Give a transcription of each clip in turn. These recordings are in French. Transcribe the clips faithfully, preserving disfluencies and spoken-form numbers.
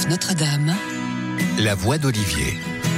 Notre-Dame, la voix d'Olivier.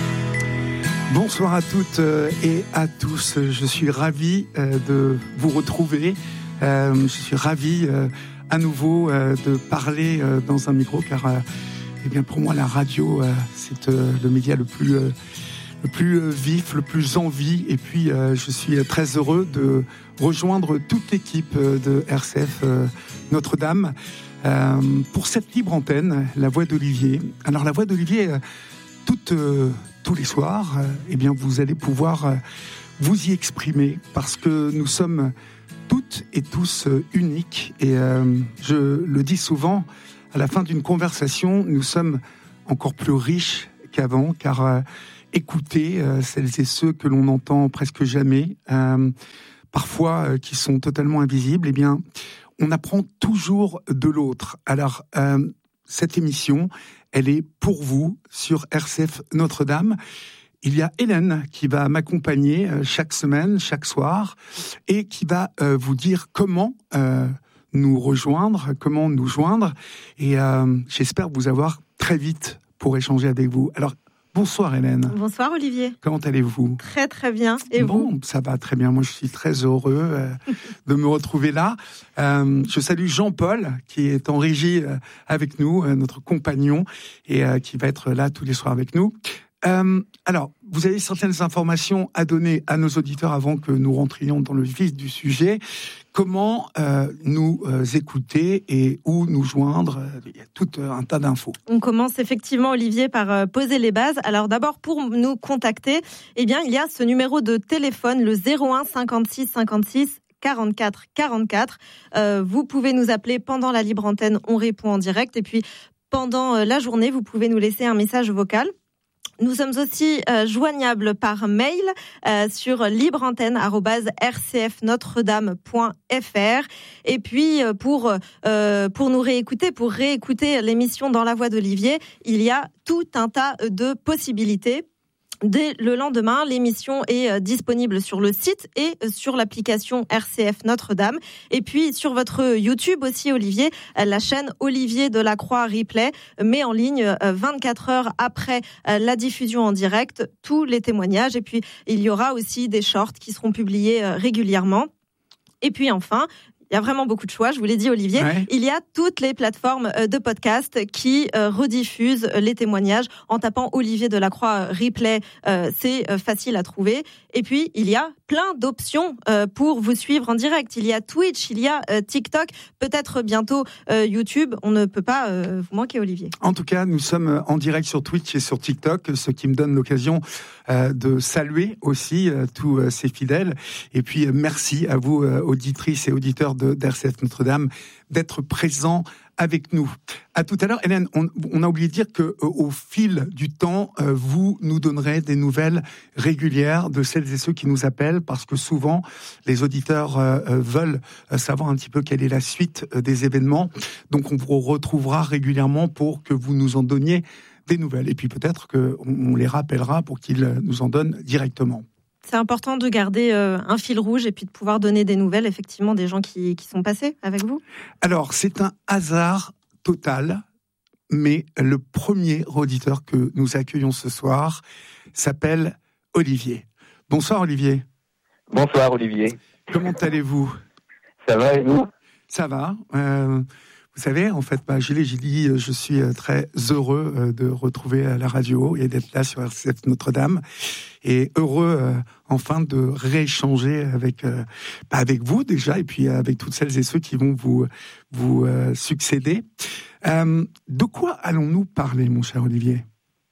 Bonsoir à toutes et à tous. Je suis ravi de vous retrouver. Je suis ravi à nouveau de parler dans un micro, car eh bien pour moi la radio c'est le média le plus le plus vif, le plus en vie. Et puis je suis très heureux de rejoindre toute l'équipe de R C F Notre-Dame euh, pour cette libre antenne, la voix d'Olivier. Alors la voix d'Olivier, toute, euh, tous les soirs, euh, eh bien vous allez pouvoir euh, vous y exprimer, parce que nous sommes toutes et tous euh, uniques. Et euh, je le dis souvent, à la fin d'une conversation, nous sommes encore plus riches qu'avant, car euh, écouter euh, celles et ceux que l'on n'entend presque jamais, euh, parfois euh, qui sont totalement invisibles, eh bien on apprend toujours de l'autre. Alors, euh, cette émission, elle est pour vous sur R C F Notre-Dame. Il y a Hélène qui va m'accompagner chaque semaine, chaque soir, et qui va euh, vous dire comment euh, nous rejoindre, comment nous joindre. Et euh, j'espère vous avoir très vite pour échanger avec vous. Alors, bonsoir Hélène. Bonsoir Olivier. Comment allez-vous ? Très très bien. Et bon, vous ? Ça va très bien. Moi, je suis très heureux euh, de me retrouver là. Euh, je salue Jean-Paul qui est en régie euh, avec nous, euh, notre compagnon, et euh, qui va être là tous les soirs avec nous. Euh, alors, vous avez certaines informations à donner à nos auditeurs avant que nous rentrions dans le vif du sujet. Comment euh, nous euh, écouter et où nous joindre ? Il y a tout un tas d'infos. On commence effectivement, Olivier, par euh, poser les bases. Alors d'abord, pour nous contacter, eh bien, il y a ce numéro de téléphone, le zéro un cinquante-six cinquante-six quarante-quatre quarante-quatre. Euh, vous pouvez nous appeler pendant la libre antenne, on répond en direct. Et puis, pendant euh, la journée, vous pouvez nous laisser un message vocal. Nous sommes aussi euh, joignables par mail euh, sur libreantenne arobase r c f notre dame point f r. Et puis euh, pour euh, pour nous réécouter, pour réécouter l'émission Dans la voix d'Olivier, il y a tout un tas de possibilités. Dès le lendemain, l'émission est disponible sur le site et sur l'application R C F Notre-Dame. Et puis sur votre YouTube aussi, Olivier, la chaîne Olivier Delacroix Replay met en ligne vingt-quatre heures après la diffusion en direct tous les témoignages. Et puis il y aura aussi des shorts qui seront publiés régulièrement. Et puis enfin, il y a vraiment beaucoup de choix, je vous l'ai dit Olivier. Ouais. Il y a toutes les plateformes de podcast qui euh, rediffusent les témoignages en tapant Olivier Delacroix Replay. Euh, c'est euh, facile à trouver. Et puis, il y a plein d'options euh, pour vous suivre en direct. Il y a Twitch, il y a euh, TikTok, peut-être bientôt euh, YouTube. On ne peut pas euh, vous manquer, Olivier. En tout cas, nous sommes en direct sur Twitch et sur TikTok, ce qui me donne l'occasion euh, de saluer aussi euh, tous euh, ces fidèles. Et puis, euh, merci à vous, euh, auditrices et auditeurs de d'R C F Notre-Dame, d'être présents avec nous. À tout à l'heure, Hélène, on, on a oublié de dire que euh, au fil du temps, euh, vous nous donnerez des nouvelles régulières de celles et ceux qui nous appellent, parce que souvent, les auditeurs euh, veulent savoir un petit peu quelle est la suite euh, des événements. Donc, on vous retrouvera régulièrement pour que vous nous en donniez des nouvelles. Et puis peut-être qu'on on les rappellera pour qu'ils nous en donnent directement. C'est important de garder euh, un fil rouge et puis de pouvoir donner des nouvelles, effectivement, des gens qui, qui sont passés avec vous. Alors, c'est un hasard total, mais le premier auditeur que nous accueillons ce soir s'appelle Olivier. Bonsoir Olivier. Bonsoir Olivier. Comment allez-vous ? Ça va et vous ? Ça va. Euh, vous savez, en fait, bah, je l'ai dit, je suis très heureux de retrouver la radio et d'être là sur R C F Notre-Dame. Et heureux, euh, enfin, de rééchanger avec, euh, bah, avec vous déjà, et puis avec toutes celles et ceux qui vont vous, vous euh, succéder. Euh, de quoi allons-nous parler, mon cher Olivier ?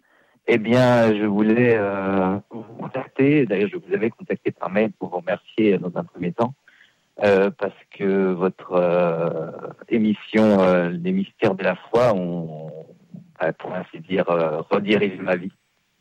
Eh bien, je voulais euh, vous contacter. D'ailleurs, je vous avais contacté par mail pour vous remercier dans un premier temps, euh, parce que votre euh, émission, euh, Les Mystères de la foi, ont, pour ainsi dire, euh, redirigé ma vie.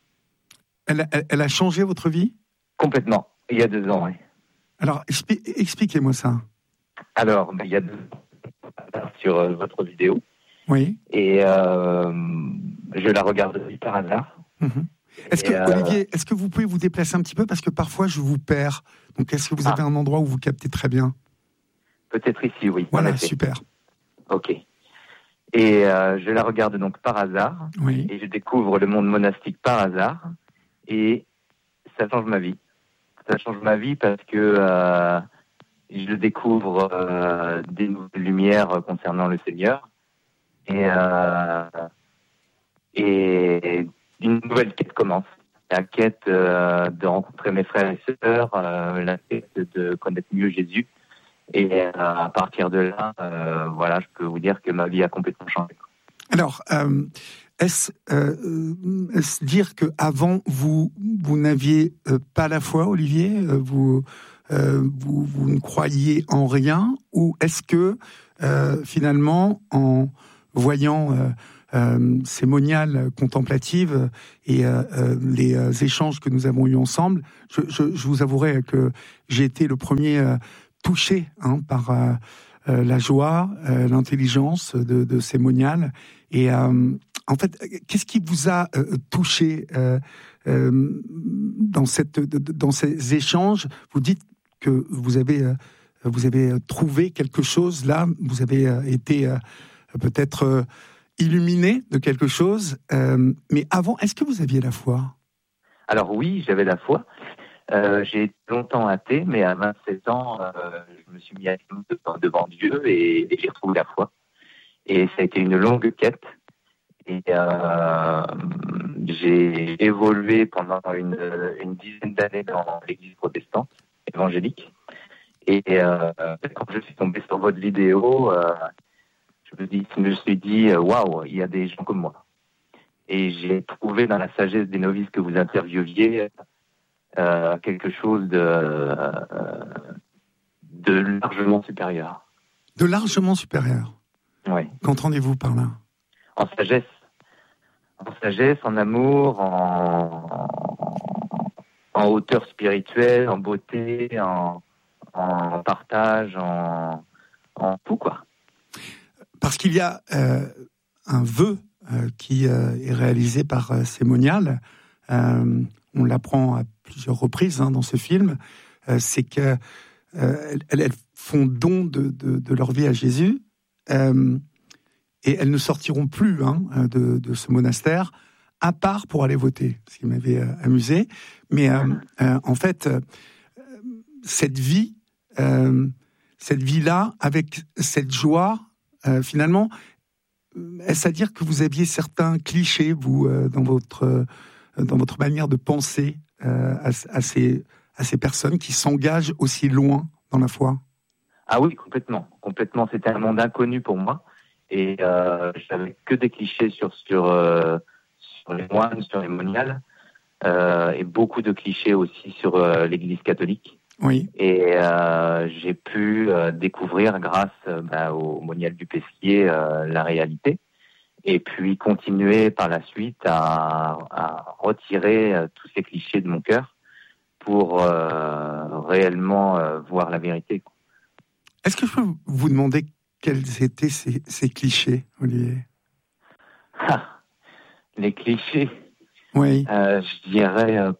Elle, elle, elle a changé votre vie ? Complètement. Il y a deux ans, oui. Alors, expli- expliquez-moi ça. Alors, ben, il y a deux ans, sur euh, votre vidéo. Oui. Et euh, je la regarde par hasard. Mmh. Est-ce que, euh... Olivier, est-ce que vous pouvez vous déplacer un petit peu ? Parce que parfois, je vous perds. Donc, est-ce que vous avez ah. un endroit où vous captez très bien ? Peut-être ici, oui. Voilà, super. Ok. Et euh, je la regarde donc par hasard, oui. et je découvre le monde monastique par hasard, et ça change ma vie. Ça change ma vie parce que euh, je découvre euh, des nouvelles lumières concernant le Seigneur, et, euh, et une nouvelle quête commence. La quête euh, de rencontrer mes frères et sœurs, euh, la quête de connaître mieux Jésus. Et euh, à partir de là, euh, voilà, je peux vous dire que ma vie a complètement changé. Alors, euh, est-ce, euh, est-ce dire qu'avant, vous, vous n'aviez euh, pas la foi, Olivier, vous, euh, vous, vous ne croyiez en rien, ou est-ce que, euh, finalement, en voyant euh, euh, ces moniales contemplatives et euh, euh, les euh, échanges que nous avons eus ensemble, je, je, je vous avouerai que j'ai été le premier... Euh, touché hein, par euh, euh, la joie, euh, l'intelligence de, de ces moniales. Et euh, en fait, qu'est-ce qui vous a euh, touché euh, euh, dans, cette, dans ces échanges? Vous dites que vous avez, euh, vous avez trouvé quelque chose là, vous avez euh, été euh, peut-être euh, illuminé de quelque chose. Euh, mais avant, est-ce que vous aviez la foi? Alors oui, j'avais la foi. Euh, j'ai été longtemps athée, mais à vingt-sept ans, euh, je me suis mis à genoux devant, devant Dieu et, et j'ai retrouvé la foi. Et ça a été une longue quête. Et euh, j'ai évolué pendant une, une dizaine d'années dans l'église protestante, évangélique. Et euh, quand je suis tombé sur votre vidéo, euh, je me, dis, je me suis dit, waouh, il y a des gens comme moi. Et j'ai trouvé dans la sagesse des novices que vous interviewiez Euh, quelque chose de, euh, de largement supérieur. De largement supérieur. Oui. Qu'entendez-vous par là? En sagesse. En sagesse, en amour, en, en hauteur spirituelle, en beauté, en, en partage, en, en tout, quoi. Parce qu'il y a euh, un vœu euh, qui euh, est réalisé par euh, ces moniales. Euh, on l'apprend à plusieurs reprises hein, dans ce film, euh, c'est qu'elles euh, elles font don de, de, de leur vie à Jésus, euh, et elles ne sortiront plus hein, de, de ce monastère, à part pour aller voter, ce qui m'avait euh, amusé. Mais euh, euh, en fait, euh, cette vie, euh, cette vie-là, avec cette joie, euh, finalement, est-ce à dire que vous aviez certains clichés, vous, euh, dans votre... Euh, dans votre manière de penser euh, à, à, ces, à ces personnes qui s'engagent aussi loin dans la foi? Ah oui, complètement. Complètement. C'était un monde inconnu pour moi. Et euh, je n'avais que des clichés sur, sur, euh, sur les moines, sur les moniales, euh, et beaucoup de clichés aussi sur euh, l'Église catholique. Oui. Et euh, j'ai pu euh, découvrir, grâce euh, bah, au monial du Pesquier, euh, la réalité. Et puis continuer par la suite à, à retirer euh, tous ces clichés de mon cœur pour euh, réellement euh, voir la vérité. Est-ce que je peux vous demander quels étaient ces, ces clichés, Olivier? Ah, les clichés. Oui. Euh, je dirais. Euh,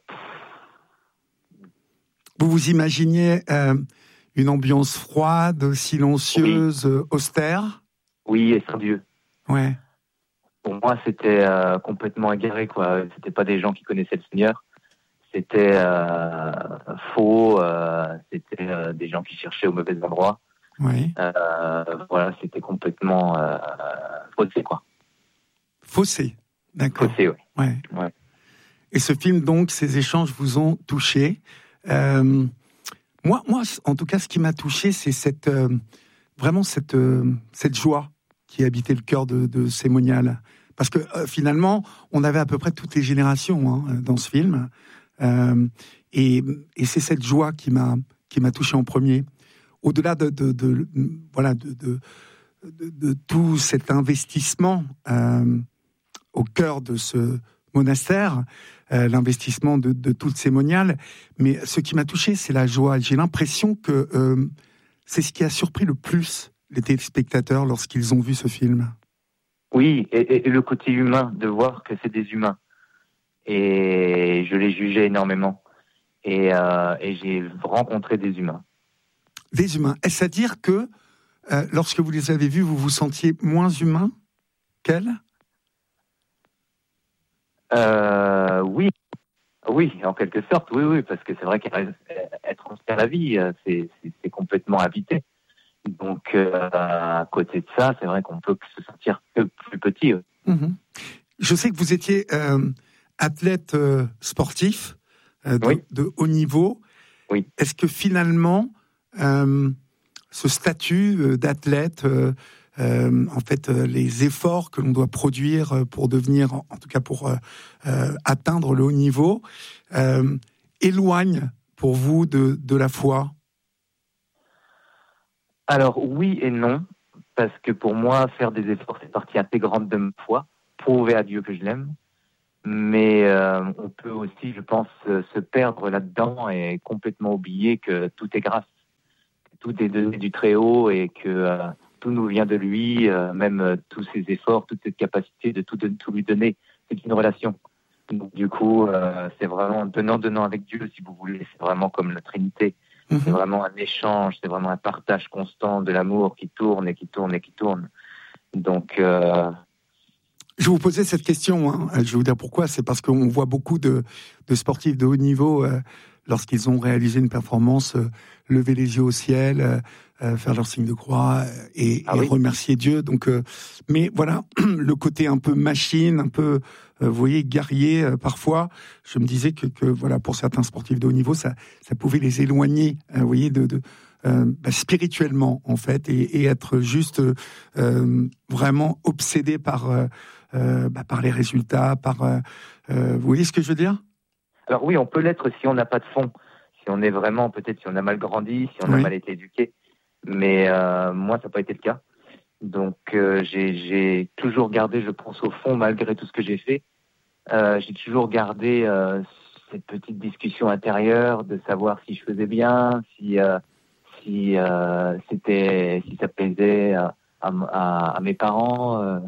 vous vous imaginiez euh, une ambiance froide, silencieuse, oui. austère? Oui, et sans Dieu. Ouais. Pour moi, c'était euh, complètement égaré, quoi. C'était pas des gens qui connaissaient le Seigneur. C'était euh, faux. Euh, c'était euh, des gens qui cherchaient au mauvais endroit. Oui. Euh, voilà, c'était complètement euh, faussé, quoi. Faussé, d'accord. Faussé, oui. Ouais. Ouais. Et ce film, donc, ces échanges vous ont touché. Euh, moi, moi, en tout cas, ce qui m'a touché, c'est cette euh, vraiment cette euh, cette joie qui habitait le cœur de, de ces moniales. Parce que euh, finalement, on avait à peu près toutes les générations hein, dans ce film. Euh, et, et c'est cette joie qui m'a, qui m'a touché en premier. Au-delà de, de, de, de, voilà, de, de, de, de tout cet investissement euh, au cœur de ce monastère, euh, l'investissement de, de toutes ces moniales. Mais ce qui m'a touché, c'est la joie. J'ai l'impression que euh, c'est ce qui a surpris le plus les téléspectateurs lorsqu'ils ont vu ce film. Oui, et, et le côté humain, de voir que c'est des humains. Et je les jugeais énormément. Et, euh, et j'ai rencontré des humains. Des humains. Est-ce à dire que, euh, lorsque vous les avez vus, vous vous sentiez moins humain? qu'elle ? euh, Oui, oui, en quelque sorte, oui, oui, parce que c'est vrai qu'elle elle transfère la vie, c'est, c'est, c'est complètement habité. Donc, euh, à côté de ça, c'est vrai qu'on peut se sentir que plus petit. Oui. Mmh. Je sais que vous étiez euh, athlète euh, sportif euh, de, oui. de haut niveau. Oui. Est-ce que finalement, euh, ce statut euh, d'athlète, euh, euh, en fait, euh, les efforts que l'on doit produire pour devenir, en, en tout cas pour euh, euh, atteindre le haut niveau, euh, éloignent pour vous de, de la foi ? Alors oui et non, parce que pour moi, faire des efforts, c'est partie intégrante de ma foi, prouver à Dieu que je l'aime. Mais euh, on peut aussi, je pense, se perdre là-dedans et complètement oublier que tout est grâce, que tout est donné du Très-Haut et que euh, tout nous vient de lui, euh, même euh, tous ses efforts, toute cette capacité de tout, de tout lui donner, c'est une relation. Donc, du coup, euh, c'est vraiment donnant-donnant avec Dieu, si vous voulez, c'est vraiment comme la Trinité. Mmh. C'est vraiment un échange, c'est vraiment un partage constant de l'amour qui tourne et qui tourne et qui tourne. Donc... Euh, Je vous posais cette question, hein. Je vais vous dire pourquoi. C'est parce qu'on voit beaucoup de, de sportifs de haut niveau, euh, lorsqu'ils ont réalisé une performance, euh, lever les yeux au ciel, euh, euh, faire leur signe de croix et, ah et oui. remercier Dieu. Donc, euh, mais voilà, le côté un peu machine, un peu, euh, vous voyez, guerrier, euh, parfois, je me disais que, que voilà, pour certains sportifs de haut niveau, ça, ça pouvait les éloigner, euh, vous voyez, de... de Euh, bah, spirituellement en fait et, et être juste euh, vraiment obsédé par euh, euh, bah, par les résultats, par euh, euh, vous voyez ce que je veux dire ? Alors oui, on peut l'être si on n'a pas de fond, si on est vraiment peut-être si on a mal grandi, si on oui. a mal été éduqué, mais euh, moi ça n'a pas été le cas. Donc euh, j'ai, j'ai toujours gardé, je pense au fond malgré tout ce que j'ai fait, euh, j'ai toujours gardé euh, cette petite discussion intérieure de savoir si je faisais bien, si euh, si euh, c'était si ça plaisait à, à, à mes parents, euh,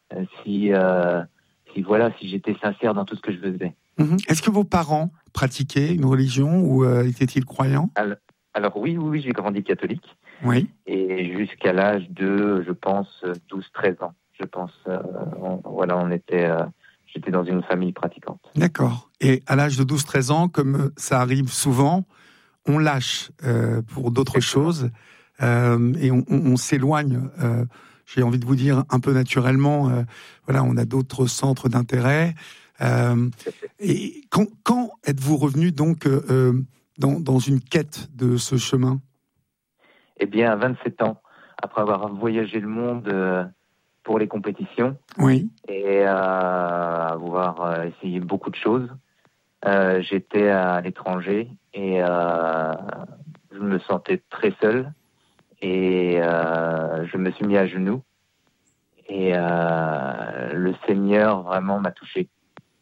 si euh, si voilà si j'étais sincère dans tout ce que je faisais. Mmh. Est-ce que vos parents pratiquaient une religion ou euh, étaient-ils croyants ? alors, alors oui oui oui j'ai grandi catholique. Oui. Et jusqu'à l'âge de je pense douze treize ans, je pense euh, on, voilà on était euh, j'étais dans une famille pratiquante. D'accord. Et à l'âge de douze treize ans, comme ça arrive souvent, on lâche euh, pour d'autres Exactement. choses euh, et on, on, on s'éloigne, euh, j'ai envie de vous dire, un peu naturellement. Euh, voilà, on a d'autres centres d'intérêt. Euh, et quand, quand êtes-vous revenu donc euh, dans, dans une quête de ce chemin ? Eh bien, à vingt-sept ans, après avoir voyagé le monde euh, pour les compétitions oui. et euh, avoir euh, essayé beaucoup de choses, euh, j'étais à l'étranger et euh, je me sentais très seul et euh, je me suis mis à genoux et euh, le Seigneur vraiment m'a touché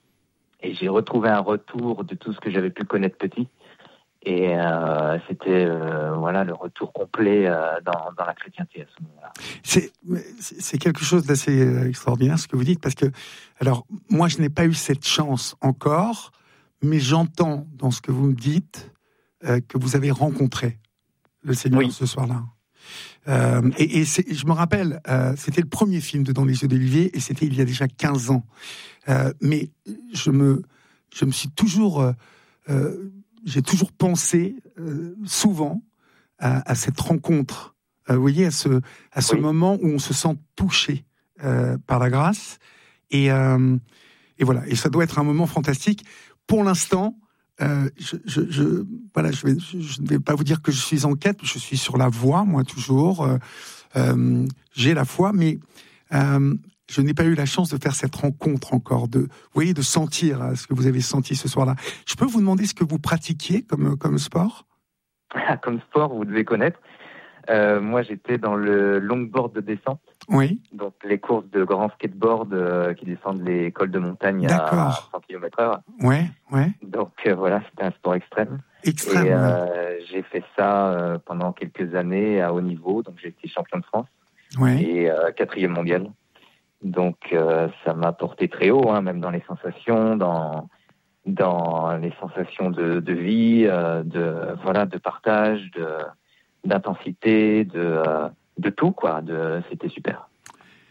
et j'ai retrouvé un retour de tout ce que j'avais pu connaître petit et euh, c'était euh, voilà le retour complet euh, dans, dans la chrétienté à ce moment-là. C'est, c'est quelque chose d'assez extraordinaire ce que vous dites parce que alors moi je n'ai pas eu cette chance encore. Mais j'entends dans ce que vous me dites euh, que vous avez rencontré le Seigneur oui. ce soir-là. Euh, et et c'est, je me rappelle, euh, c'était le premier film de Dans les yeux d'Olivier et c'était il y a déjà quinze ans. Euh, mais je me, je me suis toujours, euh, euh, j'ai toujours pensé euh, souvent à, à cette rencontre. Euh, vous voyez, à ce, à ce oui. moment où on se sent touché euh, par la grâce. Et, euh, et voilà. Et ça doit être un moment fantastique. Pour l'instant, euh, je, je, je, voilà, je, vais, je, je ne vais pas vous dire que je suis en quête, je suis sur la voie, moi, toujours. Euh, euh, j'ai la foi, mais euh, je n'ai pas eu la chance de faire cette rencontre encore, de, vous voyez, de sentir ce que vous avez senti ce soir-là. Je peux vous demander ce que vous pratiquiez comme, comme sport ? Comme sport, vous devez connaître. Euh, moi, j'étais dans le longboard de descente. Oui. Donc, les courses de grand skateboard euh, qui descendent les cols de montagne D'accord. à cent kilomètres heure. Ouais, ouais. Donc, euh, voilà, c'était un sport extrême. Extrême. Et euh, j'ai fait ça euh, pendant quelques années à haut niveau. Donc, j'ai été champion de France. Ouais. Et euh, quatrième mondial. Donc, euh, ça m'a porté très haut, hein, même dans les sensations, dans, dans les sensations de, de vie, euh, de, voilà, de partage, de... d'intensité, de, euh, de tout, quoi. De, c'était super.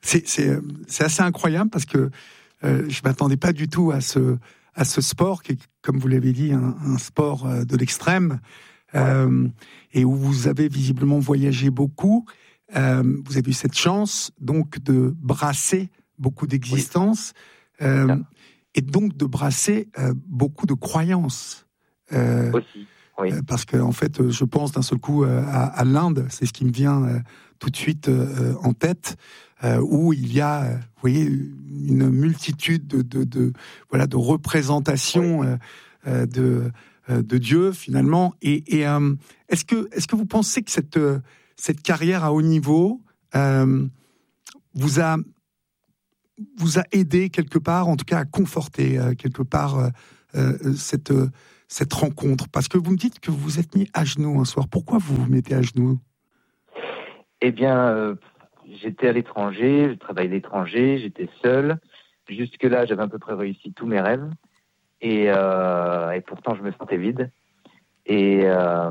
c'est, c'est, c'est assez incroyable parce que euh, je m'attendais pas du tout à ce, à ce sport qui est, comme vous l'avez dit, un, un sport de l'extrême, euh, et où vous avez visiblement voyagé beaucoup. Euh, vous avez eu cette chance donc de brasser beaucoup d'existences, oui. euh, et donc de brasser euh, beaucoup de croyances. Euh, Aussi, oui. Euh, parce que en fait, je pense d'un seul coup euh, à, à l'Inde, c'est ce qui me vient euh, tout de suite euh, en tête, euh, où il y a, vous voyez, une multitude de, de, de voilà de représentations oui. euh, de euh, de Dieu finalement. Et, et euh, est-ce que est-ce que vous pensez que cette cette carrière à haut niveau euh, vous a vous a aidé quelque part, en tout cas à conforter euh, quelque part euh, euh, cette euh, cette rencontre? Parce que vous me dites que vous vous êtes mis à genoux un soir. Pourquoi vous vous mettez à genoux? Eh bien, euh, j'étais à l'étranger, je travaillais à l'étranger, j'étais seul. Jusque-là, j'avais à peu près réussi tous mes rêves. Et, euh, et pourtant, je me sentais vide. Et euh,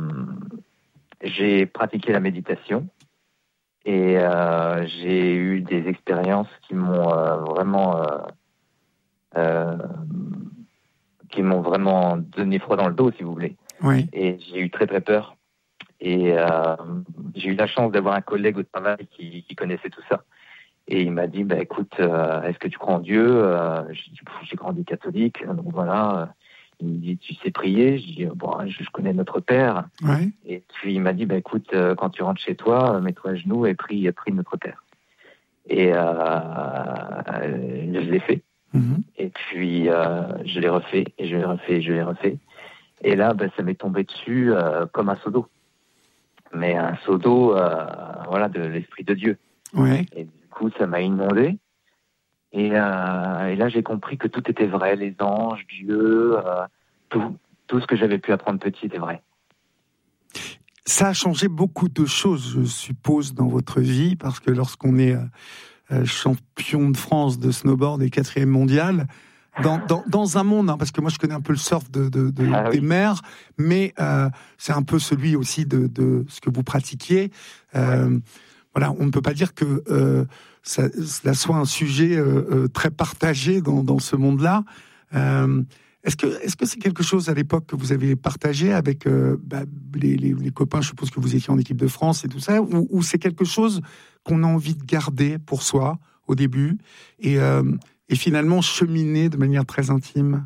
j'ai pratiqué la méditation. Et euh, j'ai eu des expériences qui m'ont euh, vraiment... Euh, euh, qui m'ont vraiment donné froid dans le dos, si vous voulez. Oui. Et j'ai eu très, très peur. Et euh, j'ai eu la chance d'avoir un collègue au travail qui, qui connaissait tout ça. Et il m'a dit, bah, écoute, euh, est-ce que tu crois en Dieu? euh, J'ai dit, j'ai grandi catholique, donc voilà. Il me dit, tu sais prier? Je dis, bon, je, je connais notre Père. Oui. Et puis il m'a dit, bah, écoute, euh, quand tu rentres chez toi, mets-toi à genoux et prie, prie notre Père. Et euh, je l'ai fait. Mmh. Et puis, euh, je l'ai refait, et je l'ai refait, et je l'ai refait. Et là, ben, ça m'est tombé dessus euh, comme un seau d'eau. Mais un seau d'eau, euh, voilà, de l'Esprit de Dieu. Ouais. Et du coup, ça m'a inondé. Et, euh, et là, j'ai compris que tout était vrai. Les anges, Dieu, euh, tout, tout ce que j'avais pu apprendre petit était vrai. Ça a changé beaucoup de choses, je suppose, dans votre vie, parce que lorsqu'on est... Euh... Euh, champion de France de snowboard et quatrième mondial, dans, dans, dans un monde, hein, parce que moi je connais un peu le surf de, de, de, ah, des oui. mers, mais euh, c'est un peu celui aussi de, de ce que vous pratiquiez. Euh, ouais. Voilà, on ne peut pas dire que euh, ça, cela soit un sujet euh, euh, très partagé dans, dans ce monde-là. Euh, Est-ce que, est-ce que c'est quelque chose à l'époque que vous avez partagé avec euh, bah, les, les, les copains? Je suppose que vous étiez en équipe de France et tout ça, ou, ou c'est quelque chose qu'on a envie de garder pour soi au début et, euh, et finalement cheminer de manière très intime?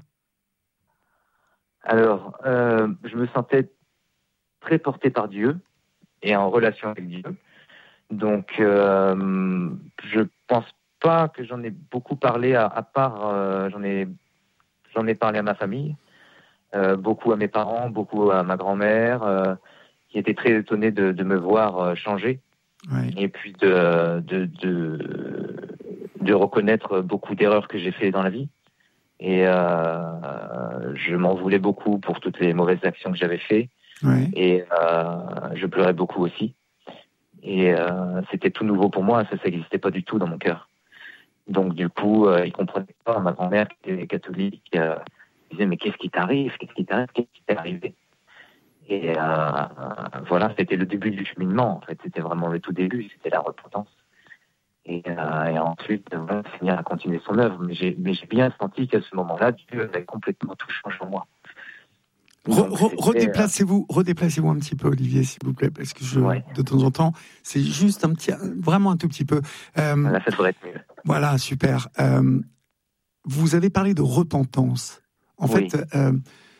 Alors, euh, je me sentais très porté par Dieu et en relation avec Dieu. Donc, euh, je pense pas que j'en ai beaucoup parlé, à, à part, euh, j'en ai J'en ai parlé à ma famille, euh, beaucoup à mes parents, beaucoup à ma grand-mère, euh, qui était très étonnée de, de me voir euh, changer. Ouais. Et puis de, de, de, de reconnaître beaucoup d'erreurs que j'ai fait dans la vie. Et euh, je m'en voulais beaucoup pour toutes les mauvaises actions que j'avais faites. Ouais. Et euh, je pleurais beaucoup aussi. Et euh, c'était tout nouveau pour moi, ça n'existait pas du tout dans mon cœur. Donc du coup, euh, il comprenait pas. Ma grand-mère qui était catholique euh, disait mais qu'est-ce qui t'arrive, qu'est-ce qui t'arrive, qu'est-ce qui t'est arrivé? Et euh, voilà, c'était le début du cheminement. En fait, c'était vraiment le tout début, c'était la repentance. Et, euh, et ensuite, voilà, finir à continuer son œuvre. Mais j'ai, mais j'ai bien senti qu'à ce moment-là, Dieu avait complètement tout changé en moi. Re, re, redéplacez-vous, redéplacez-vous un petit peu, Olivier, s'il vous plaît, parce que je, ouais. de temps en temps, c'est juste un petit, vraiment un tout petit peu. Euh, Là, ça devrait être mieux. Voilà, super. Euh, vous avez parlé de repentance. En oui. fait, euh,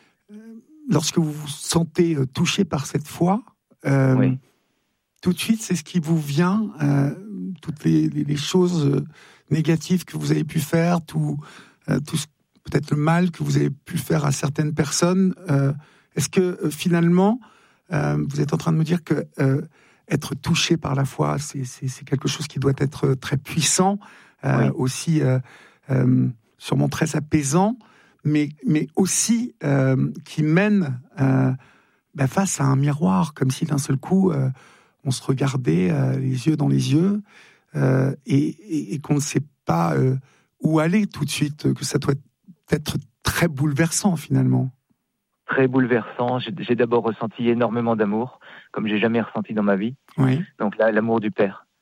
lorsque vous vous sentez touché par cette foi, euh, oui. tout de suite, c'est ce qui vous vient, euh, toutes les, les, les choses négatives que vous avez pu faire, tout, euh, tout ce peut-être le mal que vous avez pu faire à certaines personnes. Euh, est-ce que euh, finalement, euh, vous êtes en train de me dire que euh, être touché par la foi, c'est, c'est, c'est quelque chose qui doit être très puissant, euh, oui. aussi euh, euh, sûrement très apaisant, mais, mais aussi euh, qui mène euh, bah, face à un miroir, comme si d'un seul coup, euh, on se regardait euh, les yeux dans les yeux euh, et, et, et qu'on ne sait pas euh, où aller tout de suite, que ça doit être être très bouleversant finalement. Très bouleversant. J'ai, j'ai d'abord ressenti énormément d'amour, comme j'ai jamais ressenti dans ma vie. Oui. Donc là, l'amour du Père.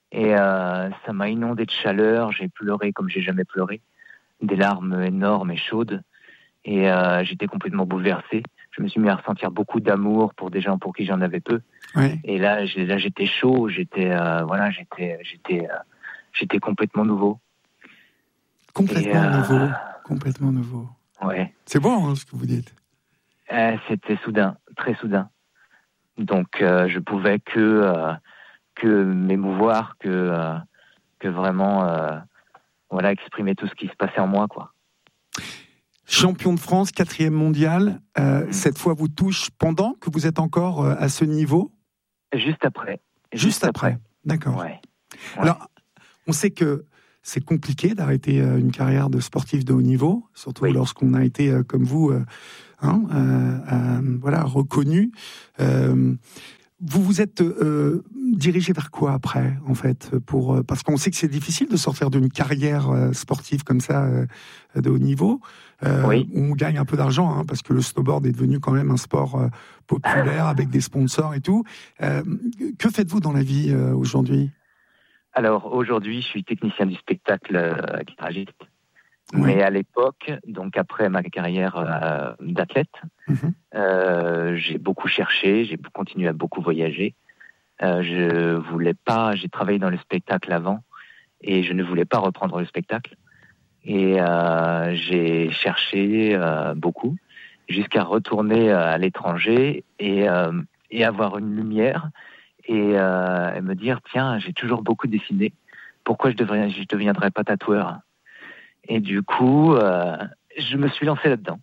Et euh, ça m'a inondé de chaleur. J'ai pleuré comme j'ai jamais pleuré, des larmes énormes et chaudes. Et euh, j'étais complètement bouleversé. Je me suis mis à ressentir beaucoup d'amour pour des gens pour qui j'en avais peu. Ouais. Et là, j'ai, là, j'étais chaud. J'étais, euh, voilà, j'étais, j'étais, euh, j'étais complètement nouveau. Complètement Et, euh, nouveau. Complètement nouveau. Ouais. C'est bon, hein, ce que vous dites. Euh, c'était soudain, très soudain. Donc, euh, je pouvais que euh, que m'émouvoir, que euh, que vraiment, euh, voilà, exprimer tout ce qui se passait en moi, quoi. Champion de France, quatrième mondial. Euh, mmh. Cette fois, vous touche pendant que vous êtes encore euh, à ce niveau ? Juste après. Juste, Juste après. après. D'accord. Ouais. Ouais. Alors, on sait que c'est compliqué d'arrêter euh, une carrière de sportif de haut niveau, surtout oui. lorsqu'on a été euh, comme vous, euh, hein, euh, euh, voilà, reconnu. Euh, Vous vous êtes euh, dirigé vers quoi après, en fait, pour euh, parce qu'on sait que c'est difficile de sortir d'une carrière euh, sportive comme ça euh, de haut niveau. Euh, oui. On gagne un peu d'argent, hein, parce que le snowboard est devenu quand même un sport euh, populaire avec des sponsors et tout. Euh, que faites-vous dans la vie euh, aujourd'hui ? Alors aujourd'hui, je suis technicien du spectacle, euh, guitariste. Oui. Mais à l'époque, donc après ma carrière euh, d'athlète, mmh. euh, j'ai beaucoup cherché, j'ai continué à beaucoup voyager. Euh, je voulais pas, j'ai travaillé dans le spectacle avant et je ne voulais pas reprendre le spectacle. Et euh, j'ai cherché euh, beaucoup jusqu'à retourner à l'étranger et, euh, et avoir une lumière et, euh, et me dire tiens, j'ai toujours beaucoup dessiné. Pourquoi je devrais, je deviendrais pas tatoueur ? Et du coup, euh, je me suis lancé là-dedans.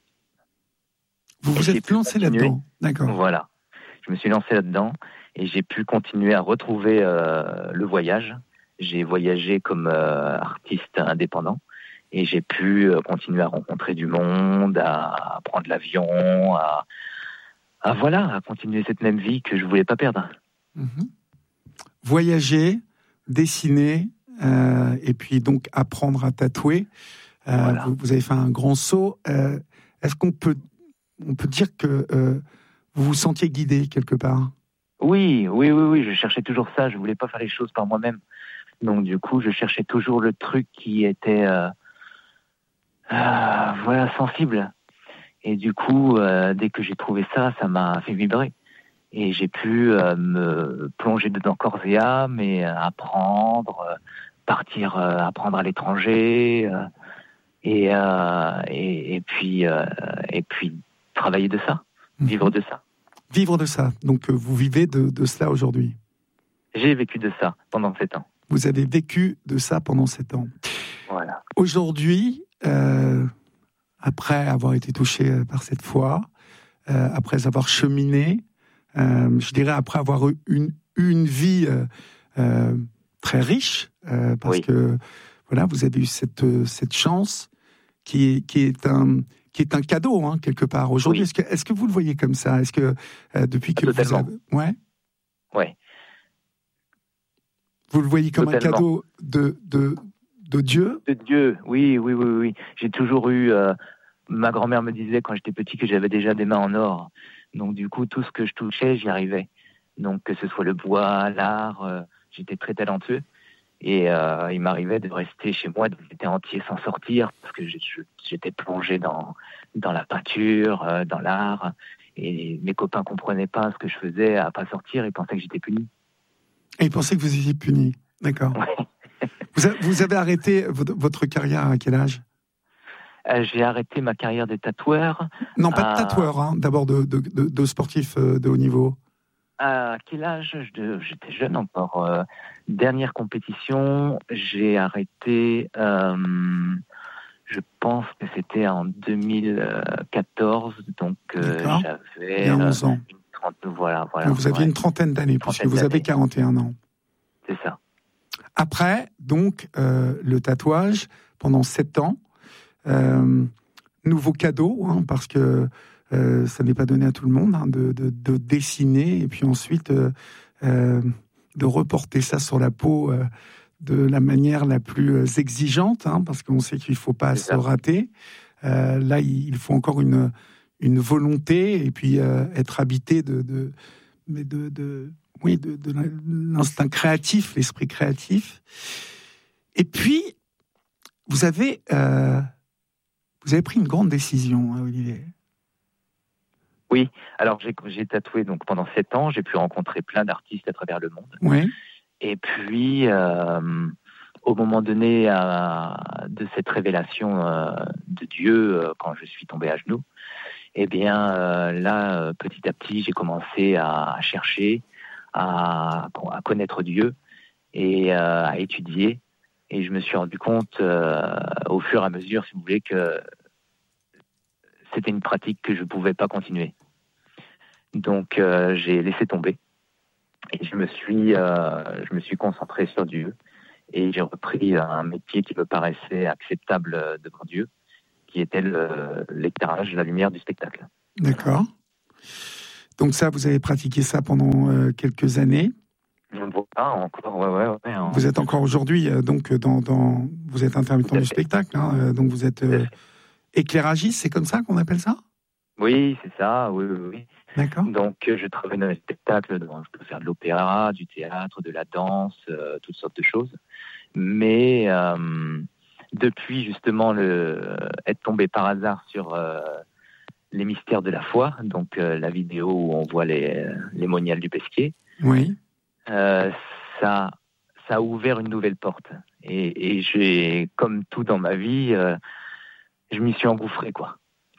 Vous vous êtes lancé là-dedans, d'accord. Voilà. Je me suis lancé là-dedans et j'ai pu continuer à retrouver euh, le voyage. J'ai voyagé comme euh, artiste indépendant et j'ai pu euh, continuer à rencontrer du monde, à, à prendre l'avion, à, à, voilà, à continuer cette même vie que je ne voulais pas perdre. Mmh. Voyager, dessiner... Euh, et puis donc apprendre à tatouer. Euh, voilà. vous, vous avez fait un grand saut. Euh, est-ce qu'on peut, on peut dire que euh, vous vous sentiez guidé quelque part ? Oui, oui, oui, oui. Je cherchais toujours ça. Je voulais pas faire les choses par moi-même. Donc du coup, je cherchais toujours le truc qui était, euh, euh, voilà, sensible. Et du coup, euh, dès que j'ai trouvé ça, ça m'a fait vibrer. Et j'ai pu euh, me plonger dedans corps et âme et euh, apprendre, euh, partir, euh, apprendre à l'étranger euh, et, euh, et, et, puis, euh, et puis travailler de ça, mmh. vivre de ça. Vivre de ça. Donc euh, vous vivez de, de cela aujourd'hui ? J'ai vécu de ça pendant sept ans. Vous avez vécu de ça pendant sept ans. Voilà. Aujourd'hui, euh, après avoir été touché par cette foi, euh, après avoir cheminé, Euh, je dirais après avoir eu une, une vie euh, euh, très riche, euh, parce oui. que voilà, vous avez eu cette, cette chance qui est, qui est, un, qui est un cadeau, hein, quelque part. Aujourd'hui, oui. est-ce, que, est-ce que vous le voyez comme ça ? Est-ce que euh, depuis que Totalement. vous avez... Ouais. Ouais. Vous le voyez comme Totalement. un cadeau de, de, de Dieu ? De Dieu, oui, oui, oui, oui. J'ai toujours eu... Euh, ma grand-mère me disait quand j'étais petit que j'avais déjà des mains en or. Donc du coup, tout ce que je touchais, j'y arrivais. Donc que ce soit le bois, l'art, euh, j'étais très talentueux. Et euh, il m'arrivait de rester chez moi, d'été entier sans sortir, parce que je, je, j'étais plongé dans, dans la peinture, euh, dans l'art. Et mes copains ne comprenaient pas ce que je faisais à ne pas sortir, ils pensaient que j'étais puni. Et ils pensaient que vous étiez puni, d'accord. Ouais. vous, avez, vous avez arrêté votre, votre carrière à quel âge ? Euh, j'ai arrêté ma carrière de tatoueur. Non, pas de tatoueur, hein, d'abord de, de, de, de sportif de haut niveau. À quel âge ? je, J'étais jeune encore. Euh, dernière compétition, j'ai arrêté, euh, je pense que c'était en deux mille quatorze, donc euh, j'avais... Il y a onze ans. Une trente, voilà, voilà, vous aviez ouais. une trentaine d'années, une trentaine puisque vous d'années. Avez quarante et un ans. C'est ça. Après, donc, euh, le tatouage, pendant sept ans, Euh, nouveau cadeau, hein, parce que euh, ça n'est pas donné à tout le monde, hein, de, de, de dessiner et puis ensuite euh, euh, de reporter ça sur la peau euh, de la manière la plus exigeante, hein, parce qu'on sait qu'il ne faut pas se rater. Euh, là, il faut encore une, une volonté et puis euh, être habité de, de, de, de, oui, de, de l'instinct créatif, l'esprit créatif. Et puis, vous avez, euh, vous avez pris une grande décision, hein, Olivier. Oui, alors j'ai, j'ai tatoué donc pendant sept ans, j'ai pu rencontrer plein d'artistes à travers le monde. Oui. Et puis, euh, au moment donné euh, de cette révélation euh, de Dieu, euh, quand je suis tombé à genoux, eh bien euh, là, euh, petit à petit, j'ai commencé à, à chercher, à, à connaître Dieu et euh, à étudier. Et je me suis rendu compte, euh, au fur et à mesure, si vous voulez, que c'était une pratique que je ne pouvais pas continuer. Donc, euh, j'ai laissé tomber. Et je me suis, euh, je me suis concentré sur Dieu. Et j'ai repris un métier qui me paraissait acceptable devant Dieu, qui était le, l'éclairage, la lumière du spectacle. D'accord. Donc ça, vous avez pratiqué ça pendant euh, quelques années. Voilà, encore, ouais, ouais, ouais, hein. Vous êtes encore aujourd'hui, euh, donc, dans, dans, vous êtes intermittent du spectacle, hein, euh, donc vous êtes euh, éclairagiste, c'est comme ça qu'on appelle ça ? Oui, c'est ça, oui, oui, oui. D'accord. Donc, je travaille dans les spectacles, donc je peux faire de l'opéra, du théâtre, de la danse, euh, toutes sortes de choses. Mais euh, depuis justement le, être tombé par hasard sur euh, les mystères de la foi, donc euh, la vidéo où on voit les, les moniales du Pesquier, oui. euh, ça, ça a ouvert une nouvelle porte. Et, et j'ai, comme tout dans ma vie, euh, je m'y suis engouffré, quoi.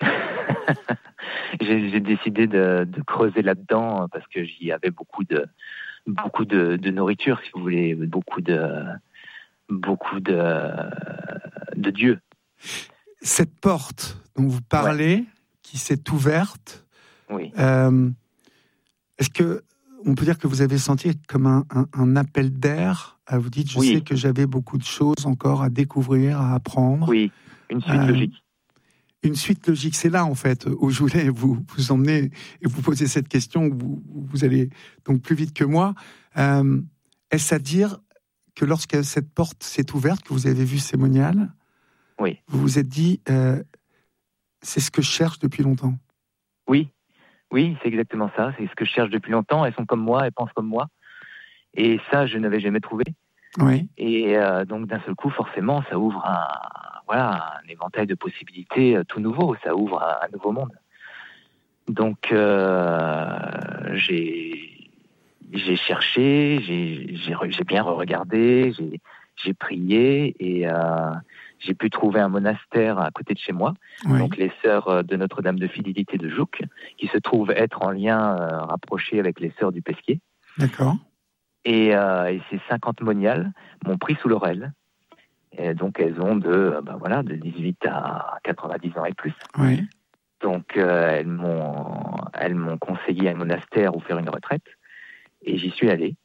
j'ai, j'ai décidé de, de creuser là-dedans parce que j'y avais beaucoup de beaucoup de, de nourriture, si vous voulez, beaucoup de beaucoup de de Dieu. Cette porte dont vous parlez, ouais. qui s'est ouverte, oui. Euh, est-ce que on peut dire que vous avez senti comme un, un, un appel d'air? Vous dites, je oui. sais que j'avais beaucoup de choses encore à découvrir, à apprendre. Oui, une suite euh, logique. Une suite logique, c'est là en fait où je voulais vous, vous emmener et vous poser cette question. Vous, vous allez donc plus vite que moi. Euh, est-ce à dire que lorsque cette porte s'est ouverte, que vous avez vu ces moniales, oui. vous vous êtes dit, euh, c'est ce que je cherche depuis longtemps? Oui, oui, c'est exactement ça. C'est ce que je cherche depuis longtemps. Elles sont comme moi, elles pensent comme moi. Et ça, je n'avais jamais trouvé. Oui. Et euh, donc d'un seul coup, forcément, ça ouvre un voilà, un éventail de possibilités euh, tout nouveau, ça ouvre un, un nouveau monde. Donc, euh, j'ai, j'ai cherché, j'ai, j'ai, j'ai bien regardé, j'ai, j'ai prié et euh, j'ai pu trouver un monastère à côté de chez moi, oui. donc les sœurs de Notre-Dame de Fidélité de Jouques, qui se trouvent être en lien euh, rapproché avec les sœurs du Pesquier. D'accord. Et, euh, et ces cinquante moniales m'ont pris sous l'oreille. Et donc elles ont de, ben voilà, de dix-huit à quatre-vingt-dix ans et plus. Oui. Donc euh, elles m'ont, elles m'ont conseillé un monastère où faire une retraite, et j'y suis allé.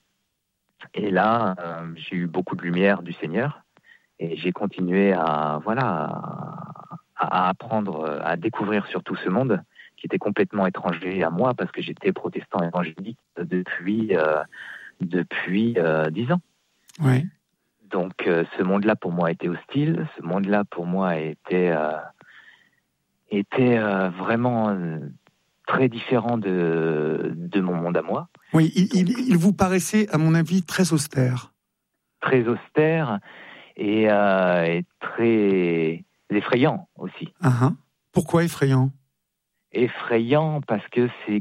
Et là, euh, j'ai eu beaucoup de lumière du Seigneur, et j'ai continué à, voilà, à, à apprendre, à découvrir surtout ce monde qui était complètement étranger à moi parce que j'étais protestant évangélique depuis euh, depuis euh, dix ans. Oui. Donc, euh, ce monde-là, pour moi, était hostile. Ce monde-là, pour moi, était, euh, était euh, vraiment euh, très différent de, de mon monde à moi. Oui, il, il, il vous paraissait, à mon avis, très austère. Très austère et, euh, et très effrayant aussi. Uh-huh. Pourquoi effrayant? Effrayant parce que c'est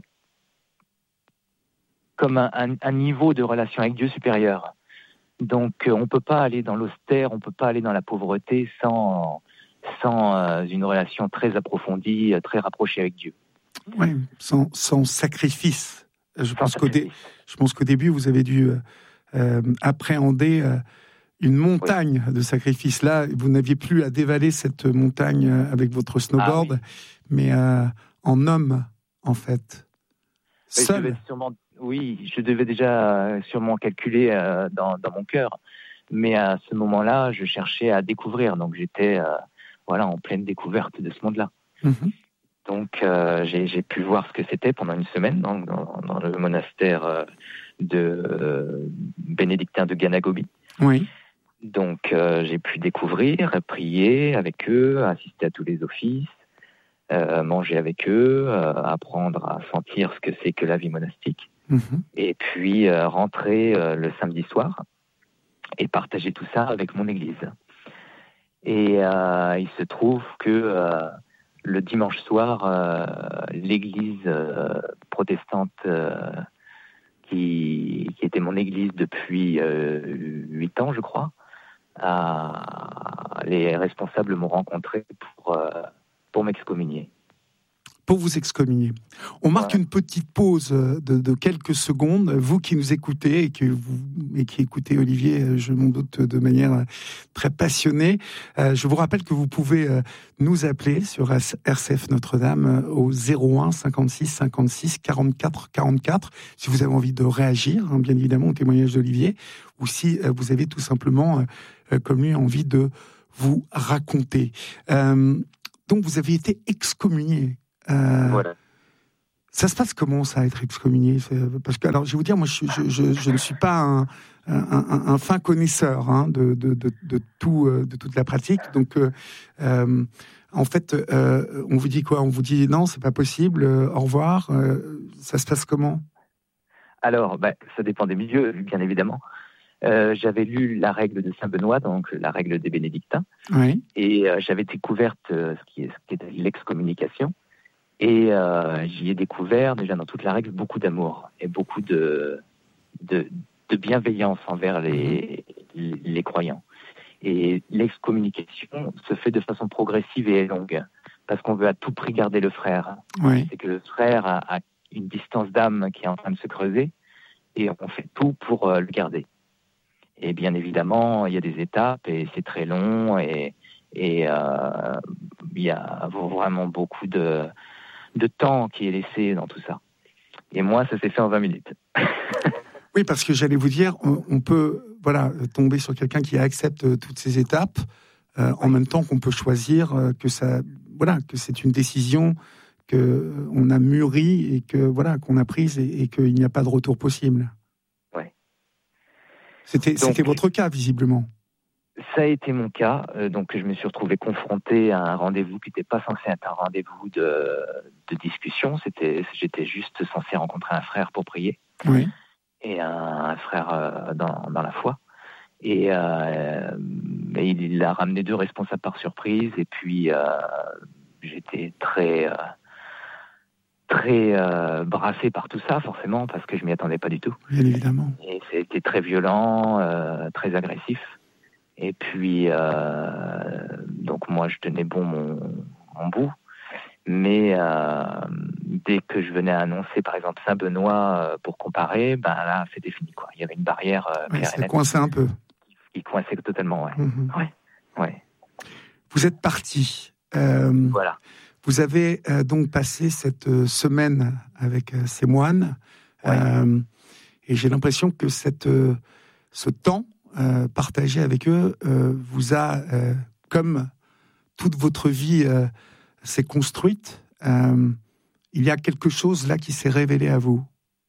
comme un, un, un niveau de relation avec Dieu supérieur. Donc, on ne peut pas aller dans l'austère, on ne peut pas aller dans la pauvreté sans, sans euh, une relation très approfondie, très rapprochée avec Dieu. Oui, sans, sans sacrifice. Je sans pense, sacrifice. Qu'au dé, je pense qu'au début, vous avez dû euh, euh, appréhender euh, une montagne oui. de sacrifices. Là, vous n'aviez plus à dévaler cette montagne avec votre snowboard, ah, oui. mais euh, en homme, en fait. Mais Seul. Je devais sûrement, oui, je devais déjà sûrement calculer euh, dans, dans mon cœur. Mais à ce moment-là, je cherchais à découvrir. Donc, j'étais euh, voilà, en pleine découverte de ce monde-là. Mm-hmm. Donc, euh, j'ai, j'ai pu voir ce que c'était pendant une semaine dans, dans, dans le monastère euh, de euh, bénédictin de Ganagobi. Oui. Donc, euh, j'ai pu découvrir, prier avec eux, assister à tous les offices, euh, manger avec eux, euh, apprendre à sentir ce que c'est que la vie monastique. Mmh. Et puis euh, rentrer euh, le samedi soir et partager tout ça avec mon église. Et euh, il se trouve que euh, le dimanche soir, euh, l'église euh, protestante euh, qui, qui était mon église depuis euh, huit ans, je crois, euh, les responsables m'ont rencontré pour, euh, pour m'excommunier. Pour vous excommunier. On marque ouais. une petite pause de, de quelques secondes. Vous qui nous écoutez et, que vous, et qui écoutez Olivier, je m'en doute, de manière très passionnée, euh, je vous rappelle que vous pouvez euh, nous appeler sur R C F Notre-Dame au zéro un cinquante-six cinquante-six quarante-quatre quarante-quatre si vous avez envie de réagir, hein, bien évidemment, au témoignage d'Olivier, ou si euh, vous avez tout simplement, euh, comme lui, envie de vous raconter. Euh, donc, vous avez été excommunié. Euh, voilà. Ça se passe comment, ça, être excommunié? Parce que, alors, je vais vous dire, moi, je, je, je, je ne suis pas un, un, un, un fin connaisseur hein, de, de, de, de, tout, de toute la pratique. Donc, euh, euh, en fait, euh, on vous dit quoi? On vous dit non, c'est pas possible, euh, au revoir. Euh, ça se passe comment? Alors, bah, ça dépend des milieux, bien évidemment. Euh, j'avais lu la règle de Saint-Benoît, donc la règle des bénédictins, oui. et euh, j'avais découvert euh, ce, qui est, ce qui était l'excommunication. Et euh, j'y ai découvert, déjà dans toute la règle, beaucoup d'amour et beaucoup de, de, de bienveillance envers les, les croyants. Et l'excommunication se fait de façon progressive et longue, parce qu'on veut à tout prix garder le frère. Oui. C'est que le frère a, a une distance d'âme qui est en train de se creuser, et on fait tout pour euh, le garder. Et bien évidemment, il y a des étapes, et c'est très long, et, et euh, il y a vraiment beaucoup de... de temps qui est laissé dans tout ça. Et moi, ça s'est fait en vingt minutes. Oui, parce que j'allais vous dire, on, on peut voilà, tomber sur quelqu'un qui accepte toutes ces étapes, euh, en même temps qu'on peut choisir euh, que, ça, voilà, que c'est une décision qu'on a mûrie et que, voilà, qu'on a prise et, et qu'il n'y a pas de retour possible. Oui. C'était, Donc, c'était votre cas, visiblement. Ça a été mon cas, euh, donc je me suis retrouvé confronté à un rendez-vous qui n'était pas censé être un rendez-vous de, de discussion. C'était, j'étais juste censé rencontrer un frère pour prier, oui. et un, un frère euh, dans, dans la foi. Et, euh, et il a ramené deux responsables par surprise, et puis euh, j'étais très, euh, très euh, brassé par tout ça, forcément, parce que je m'y attendais pas du tout. Bien évidemment. Et c'était très violent, euh, très agressif. Et puis, euh, donc moi, je tenais bon mon, mon bout. Mais euh, dès que je venais à annoncer, par exemple, Saint-Benoît euh, pour comparer, ben là, c'était fini, quoi. Il y avait une barrière euh, ouais, ça coinçait un peu. Il coinçait totalement, ouais. Mm-hmm. ouais. ouais. Vous êtes parti. Euh, voilà. Vous avez euh, donc passé cette euh, semaine avec euh, ces moines. Ouais. Euh, et j'ai l'impression que cette, euh, ce temps Euh, partagé avec eux euh, vous a, euh, comme toute votre vie euh, s'est construite, euh, il y a quelque chose là qui s'est révélé à vous.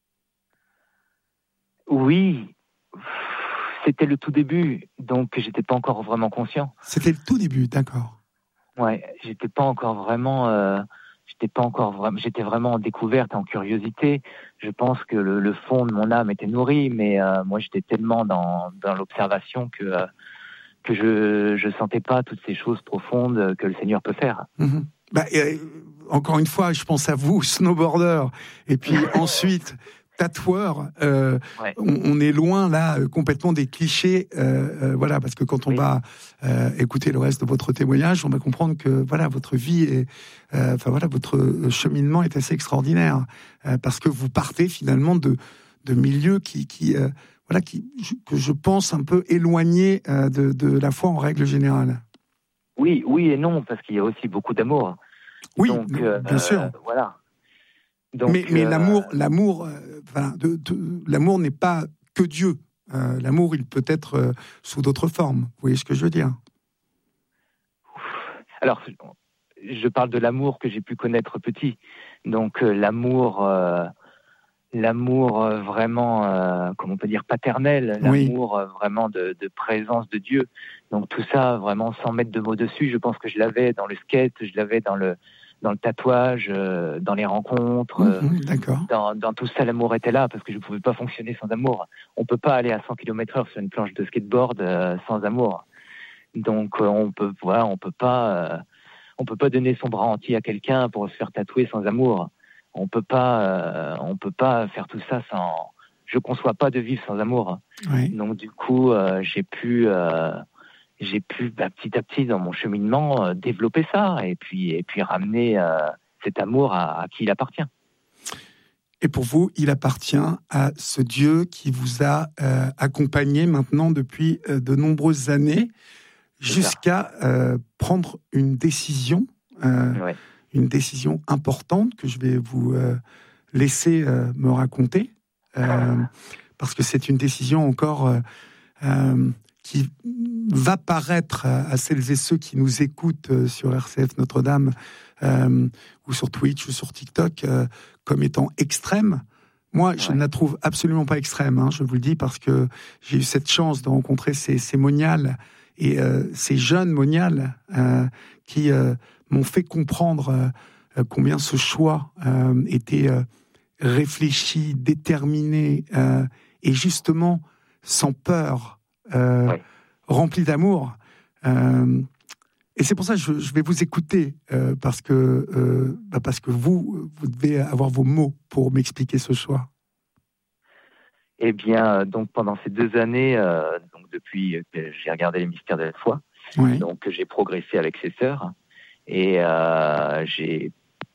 Oui, c'était le tout début, donc j'étais pas encore vraiment conscient. C'était le tout début, d'accord. Ouais, j'étais pas encore vraiment... Euh... J'étais pas encore vraiment, j'étais vraiment en découverte, en curiosité. Je pense que le, le fond de mon âme était nourri, mais euh, moi j'étais tellement dans, dans l'observation que euh, que je je sentais pas toutes ces choses profondes que le Seigneur peut faire. Mmh. Bah, euh, encore une fois, je pense à vous, snowboarder, et puis ensuite tatoueur. Euh, ouais. on, on est loin là complètement des clichés, euh, euh, voilà, parce que quand on oui. va euh, écouter le reste de votre témoignage, on va comprendre que voilà votre vie est, euh, enfin voilà votre cheminement est assez extraordinaire, euh, parce que vous partez finalement de de milieux qui qui euh, voilà qui que je pense un peu éloignés euh, de de la foi en règle générale. Oui, oui et non, parce qu'il y a aussi beaucoup d'amour. Oui, Donc, bien euh, sûr. Voilà. Donc, mais mais euh... l'amour, l'amour, euh, enfin, de, de, l'amour n'est pas que Dieu. Euh, l'amour, il peut être euh, sous d'autres formes. Vous voyez ce que je veux dire? Alors, je parle de l'amour que j'ai pu connaître petit. Donc, euh, l'amour, euh, l'amour euh, vraiment, euh, comment on peut dire, paternel, l'amour oui. euh, vraiment de, de présence de Dieu. Donc, tout ça, vraiment, sans mettre de mots dessus, je pense que je l'avais dans le skate, je l'avais dans le dans le tatouage, euh, dans les rencontres, Mmh, euh, d'accord. dans, dans tout ça, l'amour était là parce que je ne pouvais pas fonctionner sans amour. On ne peut pas aller à cent kilomètres heure sur une planche de skateboard euh, sans amour. Donc euh, on peut, voilà, on peut pas, euh, on peut pas donner son bras entier à quelqu'un pour se faire tatouer sans amour. On peut pas, euh, on peut pas faire tout ça sans. Je conçois pas de vivre sans amour. Oui. Donc du coup, euh, j'ai pu, euh, j'ai pu bah, petit à petit dans mon cheminement euh, développer ça et puis et puis ramener euh, cet amour à, à qui il appartient. Et pour vous, il appartient à ce Dieu qui vous a euh, accompagné maintenant depuis euh, de nombreuses années, jusqu'à euh, prendre une décision, euh, Ouais. une décision importante que je vais vous euh, laisser euh, me raconter, euh, parce que c'est une décision encore euh, euh, qui va paraître à, à celles et ceux qui nous écoutent euh, sur R C F Notre-Dame euh, ou sur Twitch ou sur TikTok euh, comme étant extrême. Moi, je Ouais. ne la trouve absolument pas extrême, hein, je vous le dis, parce que j'ai eu cette chance de rencontrer ces, ces moniales et euh, ces jeunes moniales euh, qui euh, m'ont fait comprendre euh, combien ce choix euh, était euh, réfléchi, déterminé euh, et justement sans peur, euh, Ouais. rempli d'amour. Euh, et c'est pour ça que je, je vais vous écouter, euh, parce que euh, bah parce que vous, vous devez avoir vos mots pour m'expliquer ce choix. Eh bien, donc pendant ces deux années, euh, donc depuis que j'ai regardé les mystères de la foi, Oui. donc j'ai progressé avec ses sœurs et euh, j'ai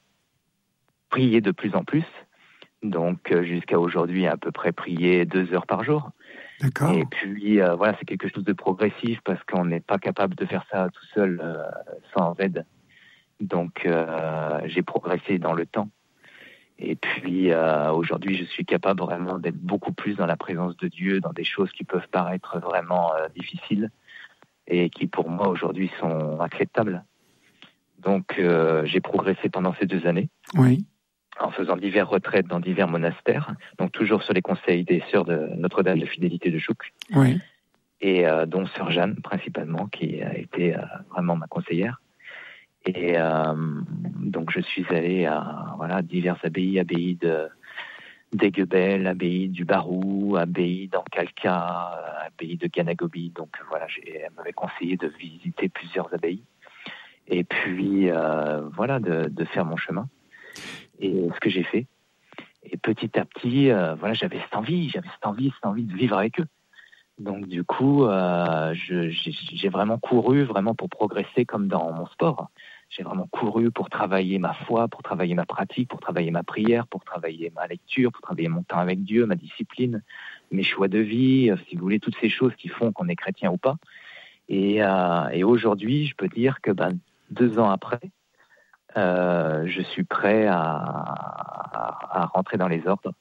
prié de plus en plus. Donc jusqu'à aujourd'hui, à peu près prier deux heures par jour. D'accord. Et puis euh, voilà, c'est quelque chose de progressif parce qu'on n'est pas capable de faire ça tout seul euh, sans aide. Donc euh, j'ai progressé dans le temps. Et puis euh, aujourd'hui, je suis capable vraiment d'être beaucoup plus dans la présence de Dieu, dans des choses qui peuvent paraître vraiment euh, difficiles et qui pour moi aujourd'hui sont acceptables. Donc euh, j'ai progressé pendant ces deux années Oui. en faisant divers retraites dans divers monastères, donc toujours sur les conseils des sœurs de Notre-Dame de Fidélité de Chouc, Oui. et euh, dont sœur Jeanne principalement, qui a été euh, vraiment ma conseillère. Et euh, donc je suis allé à voilà, diverses abbayes, abbaye de d'Aiguebel, abbaye du Barou, abbaye d'Ancalca, abbaye de Ganagobi. Donc voilà, j'ai, elle m'avait conseillé de visiter plusieurs abbayes. Et puis euh, voilà, de, de faire mon chemin. Et ce que j'ai fait. Et petit à petit, euh, voilà, j'avais cette envie, j'avais cette envie, cette envie de vivre avec eux. Donc du coup, euh, je, j'ai, j'ai vraiment couru, vraiment pour progresser comme dans mon sport. J'ai vraiment couru pour travailler ma foi, pour travailler ma pratique, pour travailler ma prière, pour travailler ma lecture, pour travailler mon temps avec Dieu, ma discipline, mes choix de vie, si vous voulez, toutes ces choses qui font qu'on est chrétien ou pas. Et, euh, et aujourd'hui, je peux dire que ben, deux ans après, euh, je suis prêt à, à, à rentrer dans les ordres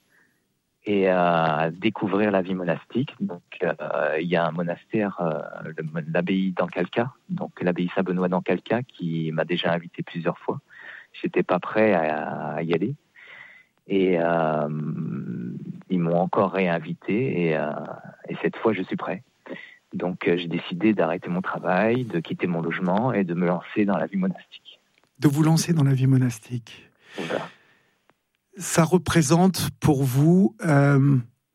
et à découvrir la vie monastique. Donc, euh, il y a un monastère, euh, le, l'abbaye d'Ancalca, donc l'abbaye Saint-Benoît d'Ancalca, qui m'a déjà invité plusieurs fois. J'étais pas prêt à, à y aller. Et euh, ils m'ont encore réinvité et, euh, et cette fois, je suis prêt. Donc, euh, j'ai décidé d'arrêter mon travail, de quitter mon logement et de me lancer dans la vie monastique. De vous lancer dans la vie monastique. Voilà. Ça représente pour vous euh,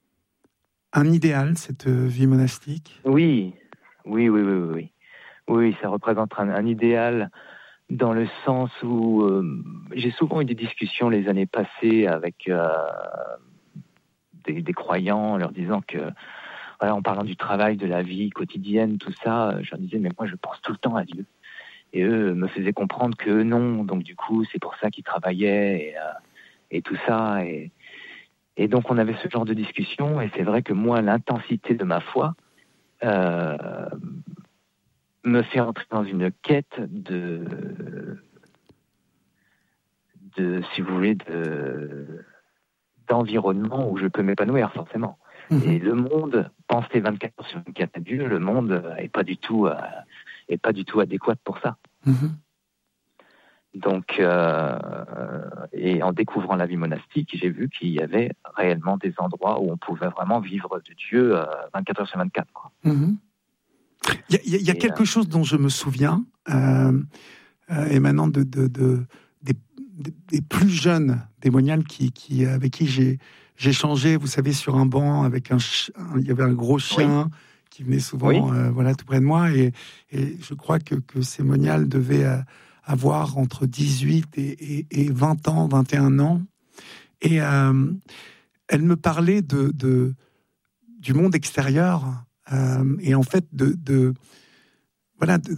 un idéal, cette vie monastique ? Oui, oui, oui, oui, oui. Oui, ça représente un, un idéal dans le sens où euh, j'ai souvent eu des discussions les années passées avec euh, des, des croyants, en leur disant que, voilà, en parlant du travail, de la vie quotidienne, tout ça, je leur disais, mais moi je pense tout le temps à Dieu. Et eux me faisaient comprendre que non, donc du coup c'est pour ça qu'ils travaillaient et, euh, et tout ça. Et, et donc on avait ce genre de discussion et c'est vrai que moi l'intensité de ma foi euh, me fait entrer dans une quête de, de si vous voulez, de, d'environnement où je peux m'épanouir forcément. Mmh. Et le monde, penser vingt-quatre heures sur vingt-quatre à Dieu, le monde est pas du tout, euh, est pas du tout adéquat pour ça. Mmh. Donc, euh, et en découvrant la vie monastique, j'ai vu qu'il y avait réellement des endroits où on pouvait vraiment vivre de Dieu euh, vingt-quatre heures sur vingt-quatre. Quoi. Mmh. Il y a, il y a quelque euh... chose dont je me souviens. Euh, euh, émanant de, de, de, des, des plus jeunes démoniales qui, qui, avec qui j'ai, j'ai changé, vous savez, sur un banc, avec un, un il y avait un gros chien oui. qui venait souvent oui. euh, voilà, tout près de moi. Et, et je crois que, que ces moniales devaient euh, avoir entre dix-huit et, et, et vingt ans, vingt et un ans. Et euh, elle me parlait de, de, du monde extérieur euh, et en fait de, de, voilà, de,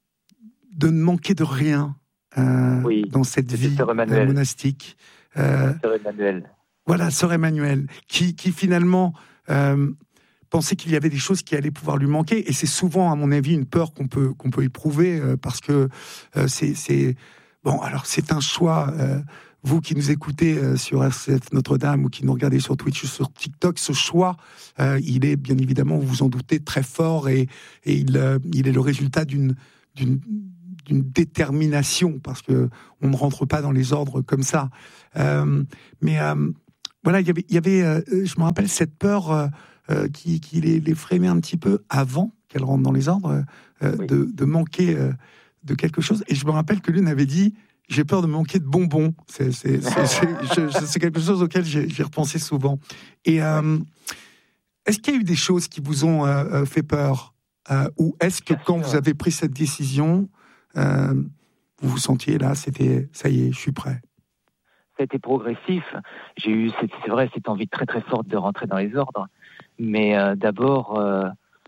de ne manquer de rien euh, oui. dans cette vie euh, monastique. Euh, Sœur Emmanuel. Voilà, Sœur Emmanuel, qui, qui finalement euh, pensait qu'il y avait des choses qui allaient pouvoir lui manquer. Et c'est souvent, à mon avis, une peur qu'on peut, qu'on peut éprouver euh, parce que euh, c'est, c'est... Bon, alors c'est un choix... Euh, vous qui nous écoutez euh, sur R C F Notre-Dame ou qui nous regardez sur Twitch ou sur TikTok, ce choix, euh, il est bien évidemment, vous vous en doutez, très fort et, et il, euh, il est le résultat d'une, d'une, d'une détermination parce que on ne rentre pas dans les ordres comme ça. Euh, mais euh, voilà, il y avait, il y avait euh, je me rappelle cette peur euh, euh, qui, qui les, les freinait un petit peu avant qu'elle rentre dans les ordres, euh, oui. de, de manquer euh, de quelque chose. Et je me rappelle que l'une avait dit: j'ai peur de manquer de bonbons. C'est, c'est, c'est, c'est, je, c'est quelque chose auquel j'ai, j'ai repensé souvent. Et euh, est-ce qu'il y a eu des choses qui vous ont euh, fait peur euh, ou est-ce que Bien quand sûr. Vous avez pris cette décision, euh, vous vous sentiez là, c'était ça y est, je suis prêt? Ça a été progressif. J'ai eu, c'est, c'est vrai, cette envie très très forte de rentrer dans les ordres. Mais euh, d'abord... Euh,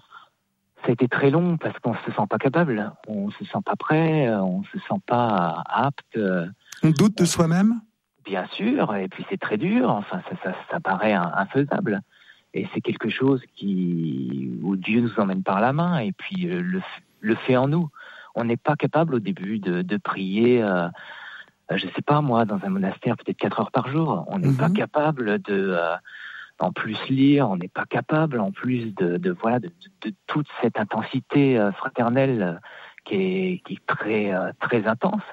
ça a été très long parce qu'on se sent pas capable, on se sent pas prêt, on se sent pas apte. On doute de soi-même ? Bien sûr, et puis c'est très dur. Enfin, ça, ça, ça paraît infaisable. Et c'est quelque chose qui où Dieu nous emmène par la main et puis le, le fait en nous. On n'est pas capable au début de, de prier. Euh, je sais pas moi, dans un monastère peut-être quatre heures par jour. On n'est mm-hmm. pas capable de euh, en plus lire, on n'est pas capable en plus de, de voilà de, de, de toute cette intensité euh, fraternelle euh, qui est qui est très euh, très intense.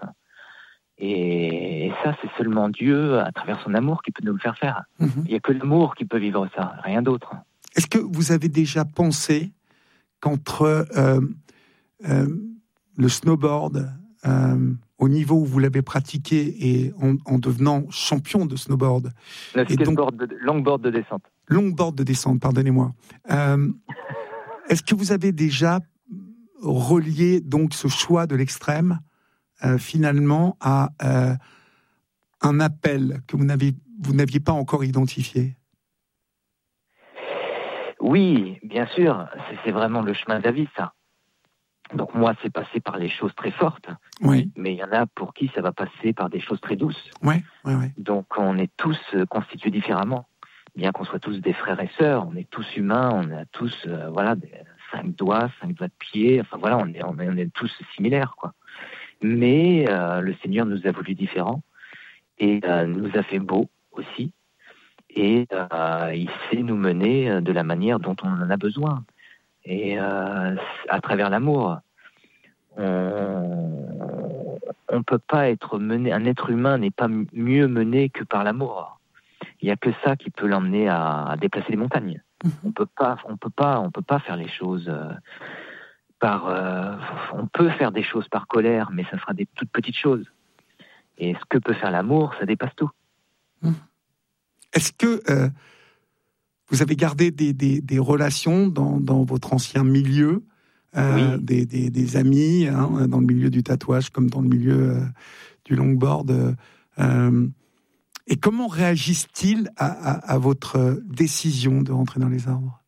Et, et ça, c'est seulement Dieu à travers son amour qui peut nous le faire faire. Mm-hmm. Il n'y a que l'amour qui peut vivre ça, rien d'autre. Est-ce que vous avez déjà pensé qu'entre euh, euh, le snowboard euh, au niveau où vous l'avez pratiqué et en, en devenant champion de snowboard. Le skateboard, donc, de, longboard de descente. Longboard de descente, pardonnez-moi. Euh, est-ce que vous avez déjà relié donc ce choix de l'extrême euh, finalement à euh, un appel que vous n'aviez, vous n'aviez pas encore identifié? Oui, bien sûr. C'est, c'est vraiment le chemin de la vie, ça. Donc moi, c'est passé par les choses très fortes, oui. mais il y en a pour qui ça va passer par des choses très douces. Ouais, ouais, ouais. Donc on est tous constitués différemment, bien qu'on soit tous des frères et sœurs, on est tous humains, on a tous euh, voilà des, cinq doigts, cinq doigts de pied, enfin voilà, on est on est, on est tous similaires quoi. Mais euh, le Seigneur nous a voulu différents et euh, nous a fait beaux aussi, et euh, il sait nous mener de la manière dont on en a besoin. Et euh, à travers l'amour, on ne peut pas être mené, un être humain n'est pas mieux mené que par l'amour. Il n'y a que ça qui peut l'emmener à, à déplacer les montagnes. Mmh. On peut pas, on peut pas, on peut pas faire les choses euh, par. Euh, on peut faire des choses par colère, mais ça sera des toutes petites choses. Et ce que peut faire l'amour, ça dépasse tout. Mmh. Est-ce que euh... vous avez gardé des, des, des relations dans, dans votre ancien milieu, euh, oui. des, des, des amis, hein, dans le milieu du tatouage comme dans le milieu euh, du longboard. Euh, et comment réagissent-ils à, à, à votre décision de rentrer dans les arbres?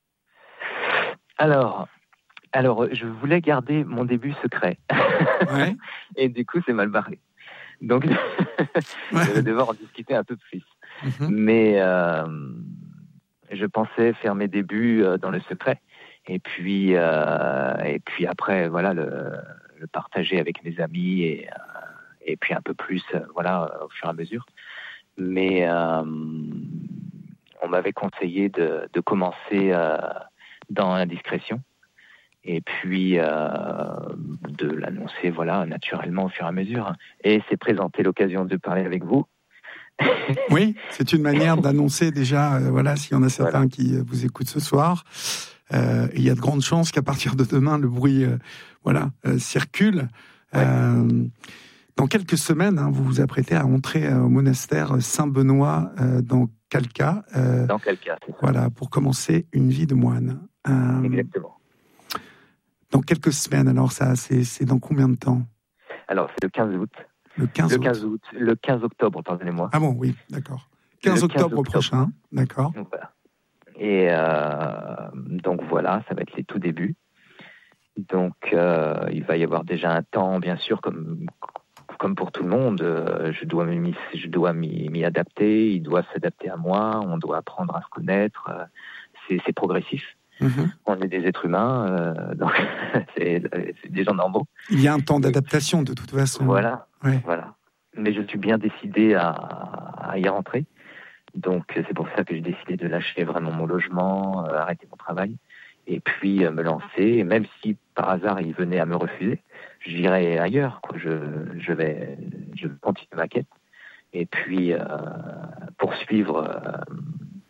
Alors, alors, je voulais garder mon début secret. Ouais. Et du coup, c'est mal barré. Donc, ouais. Je vais devoir en discuter un peu plus. Mm-hmm. Mais... Euh, je pensais faire mes débuts euh, dans le secret, et puis euh, et puis après voilà le, le partager avec mes amis et euh, et puis un peu plus euh, voilà au fur et à mesure. Mais euh, on m'avait conseillé de, de commencer euh, dans la discrétion, et puis euh, de l'annoncer voilà naturellement au fur et à mesure. Et s'est présentée l'occasion de parler avec vous. Oui, c'est une manière d'annoncer déjà, euh, voilà, s'il y en a certains voilà. qui euh, vous écoutent ce soir, euh, il y a de grandes chances qu'à partir de demain, le bruit, euh, voilà, euh, circule. Ouais. Euh, dans quelques semaines, hein, vous vous apprêtez à entrer au monastère Saint-Benoît euh, dans Kalka. Euh, dans Kalka, c'est ça. Voilà, pour commencer une vie de moine. Euh, Exactement. Dans quelques semaines, alors ça, c'est, c'est dans combien de temps? Alors, c'est le quinze août. Le quinze, le quinze août. Le quinze octobre, pardonnez-moi. Ah bon, oui, d'accord. quinze octobre prochain, d'accord. Donc, voilà. Et euh, donc voilà, ça va être les tout débuts. Donc euh, il va y avoir déjà un temps, bien sûr, comme, comme pour tout le monde. Euh, je dois, m'y, je dois m'y, m'y adapter, il doit s'adapter à moi, on doit apprendre à se connaître. Euh, c'est, c'est progressif. Mmh. On est des êtres humains, euh, donc c'est, c'est des gens normaux. Il y a un temps d'adaptation de toute façon. Voilà, ouais. voilà. Mais je suis bien décidé à, à y rentrer. Donc c'est pour ça que j'ai décidé de lâcher vraiment mon logement, euh, arrêter mon travail, et puis euh, me lancer. Et même si par hasard il venait à me refuser, j'irai ailleurs. Quoi. Je, je vais, je vais continuer ma quête. Et puis euh, poursuivre euh,